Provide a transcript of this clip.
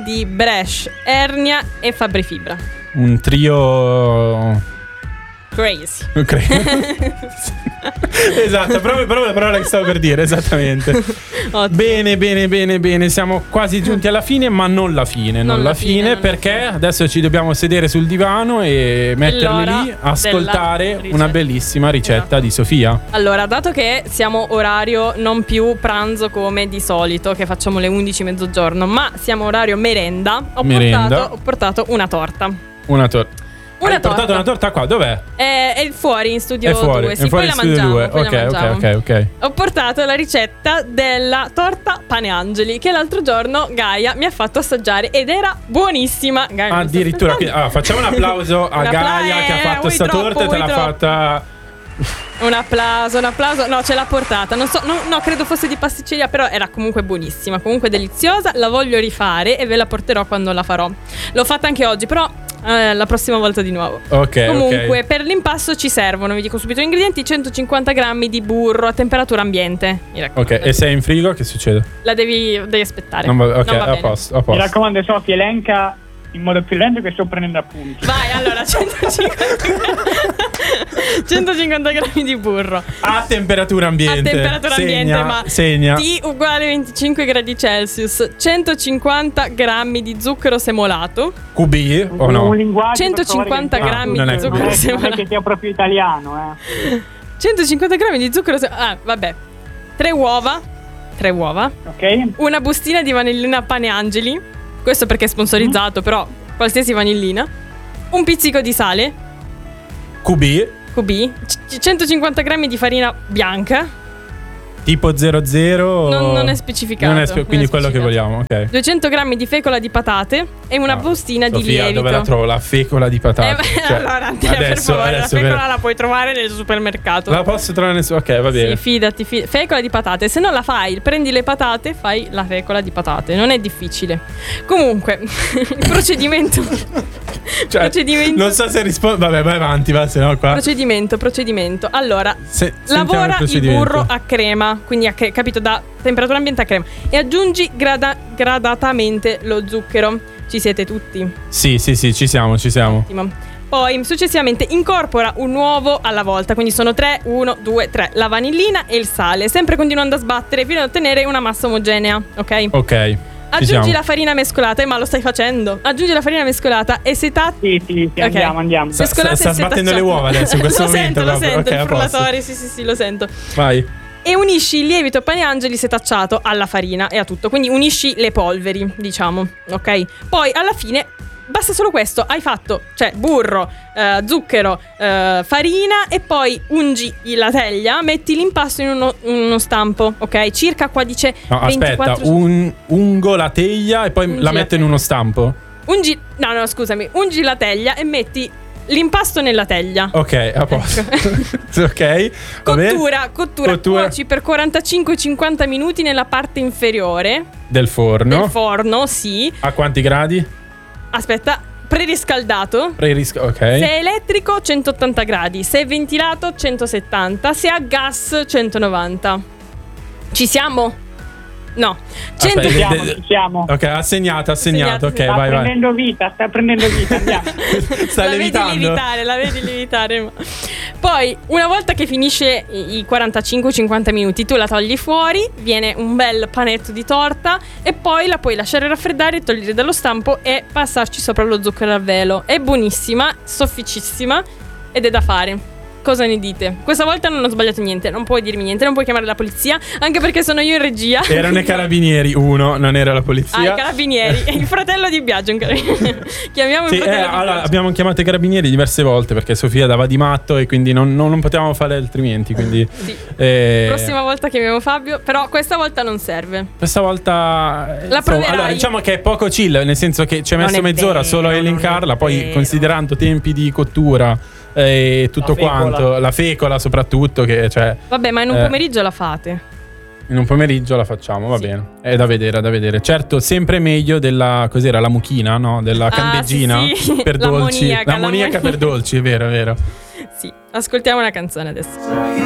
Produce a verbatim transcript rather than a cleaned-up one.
di Bresh, Ernia e Fabri Fibra. Un trio crazy. Esatto, proprio, proprio la parola che stavo per dire, esattamente. Bene, bene, bene, bene. Siamo quasi giunti alla fine, ma non la fine. Non, non la fine, fine non perché fine. Adesso ci dobbiamo sedere sul divano e metterli lì, ascoltare una bellissima ricetta esatto. di Sofia. Allora, dato che siamo orario non più pranzo come di solito, che facciamo le undici mezzogiorno, ma siamo orario merenda, ho, merenda. Portato, ho portato una torta. Una torta. Una Hai torta. portato una torta qua? Dov'è? È, è fuori in studio due, sì, è poi la mangiamo, poi okay, la mangiamo. ok, ok, ok. Ho portato la ricetta della torta Pane Angeli, che l'altro giorno Gaia mi ha fatto assaggiare ed era buonissima. Gaia, addirittura, quindi, ah, facciamo un applauso a Gaia pla- che ha fatto sta troppo, torta e te l'ha troppo. fatta. Un applauso, un applauso. No, ce l'ha portata. Non so, no, no, credo fosse di pasticceria, però era comunque buonissima, comunque deliziosa. La voglio rifare e ve la porterò quando la farò. L'ho fatta anche oggi, però Eh, la prossima volta di nuovo. Ok. Comunque okay. per l'impasto ci servono, vi dico subito gli ingredienti: centocinquanta grammi di burro a temperatura ambiente. Ok, e se è in frigo che succede? La devi, devi aspettare. Non va, ok, non va a posto, a posto. Mi raccomando, Sofia, elenca in modo più lento che sto prendendo appunti. Vai, allora, centocinquanta grammi di burro a temperatura ambiente. A temperatura segna, ambiente, ma segna. T uguale venticinque gradi Celsius. centocinquanta grammi di zucchero semolato. Q B o no? centocinquanta grammi ah, di zucchero semolato. Non è che sia proprio italiano, eh. centocinquanta grammi di zucchero semolato. Ah, vabbè. Tre uova. Tre uova. Ok. Una bustina di vanillina Pane Angeli. Questo perché è sponsorizzato, mm. però qualsiasi vanillina. Un pizzico di sale. Q B. Q B. C- centocinquanta grammi di farina bianca. Tipo zero zero. Non, non è specificato. Non è spe- quindi non è quello che vogliamo, ok. duecento grammi di fecola di patate e una no. bustina Sofia, di lievito. Dove la trovo la fecola di patate? Eh, cioè, allora, Andrea, adesso, per favore, adesso la fecola per... la puoi trovare nel supermercato. La posso trovare nel ok, va bene. Sì, fidati, fidati. Fecola di patate. Se non la fai, prendi le patate, fai la fecola di patate. Non è difficile. Comunque, il procedimento. Cioè, procedimento. Non so se rispondo. Vabbè, vai avanti, va, se no qua. Procedimento, procedimento. Allora, se, lavora il, il burro a crema, quindi a cre- capito, da temperatura ambiente a crema, e aggiungi grada- gradatamente lo zucchero. Ci siete tutti? Sì, sì, sì, ci siamo, ci siamo. Ottimo. Poi successivamente incorpora un uovo alla volta, quindi sono tre, uno, due, tre, la vanillina e il sale, sempre continuando a sbattere fino ad ottenere una massa omogenea, ok? Ok. Aggiungi la farina mescolata, eh, ma lo stai facendo? Aggiungi la farina mescolata e seta. Sì, sì, sì, okay. andiamo, andiamo. Sta, sta, sta sbattendo le uova adesso in questo lo momento. Sento, lo sento, okay, il frullatore, sì, sì, sì, lo sento. Vai. E unisci il lievito Pane Angeli setacciato alla farina e a tutto. Quindi unisci le polveri, diciamo, ok? Poi alla fine basta solo questo. Hai fatto, cioè, burro, eh, zucchero, eh, farina, e poi ungi la teglia, metti l'impasto in uno, uno stampo, ok? Circa qua dice no, ventiquattro aspetta, un, ungo la teglia e poi ungi la metto in uno stampo? Ungi, no, no, scusami, ungi la teglia e metti l'impasto nella teglia. Ok, a posto. Ecco. Ok. Cottura, cottura, cottura. Cuoci per quarantacinque cinquanta minuti nella parte inferiore del forno. Del forno, sì. A quanti gradi? Aspetta, preriscaldato. Prerisca- ok. Se è elettrico centottanta gradi, se è ventilato centosettanta, se a gas centonovanta. Ci siamo? No. cento... Aspetta, siamo, ci siamo. Ok, assegnato, assegnato. Ok, sta vai, prendendo vai. vita, sta prendendo vita, andiamo. Sta la levitando. vedi lievitare, la vedi lievitare. Ma... Poi, una volta che finisce i quarantacinque cinquanta minuti, tu la togli fuori, viene un bel panetto di torta e poi la puoi lasciare raffreddare, togliere dallo stampo e passarci sopra lo zucchero a velo. È buonissima, sofficissima ed è da fare. Cosa ne dite? Questa volta non ho sbagliato niente, non puoi dirmi niente, non puoi chiamare la polizia, anche perché sono io in regia. Erano i carabinieri, uno, non era la polizia. Ah, i carabinieri, il fratello di Biagio, un carabiniere. Chiamiamo sì, il fratello eh, di allora, Biagio. abbiamo chiamato i carabinieri diverse volte perché Sofia dava di matto e quindi non, non, non potevamo fare altrimenti, quindi sì. eh... Prossima volta chiamiamo Fabio, però questa volta non serve. Questa volta la insomma, allora diciamo che è poco chill, nel senso che ci ha messo mezz'ora vero, solo a elencarla, poi vero. considerando tempi di cottura e tutto la quanto, la fecola soprattutto, che cioè vabbè, ma in un eh, pomeriggio la fate. In un pomeriggio la facciamo, va sì. bene. È da vedere, è da vedere. Certo, sempre meglio della cos'era la mucchina, no? Della ah, candeggina sì, sì. per dolci. L'ammoniaca, L'ammoniaca per dolci, è vero, è vero. Sì, ascoltiamo una canzone adesso.